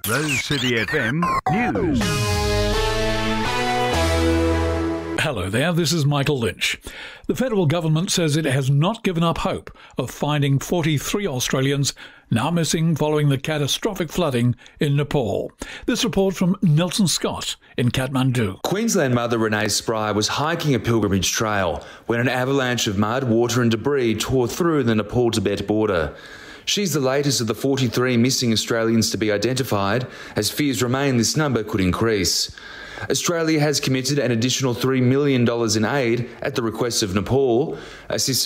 Rose City FM News. Hello there, this is Michael Lynch. The federal government says it has not given up hope of finding 43 Australians now missing following the catastrophic flooding in Nepal. This report from Nelson Scott in Kathmandu. Queensland mother Renee Spry was hiking a pilgrimage trail when an avalanche of mud, water and debris tore through the Nepal-Tibet border. She's the latest of the 43 missing Australians to be identified, as fears remain this number could increase. Australia has committed an additional $3 million in aid at the request of Nepal. Assistance